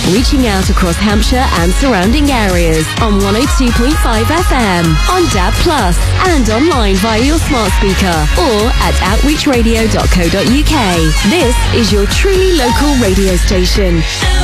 reaching out across Hampshire and surrounding areas on 102.5 FM, on DAB+, and online via your smart speaker or at outreachradio.co.uk. This is your truly local radio station.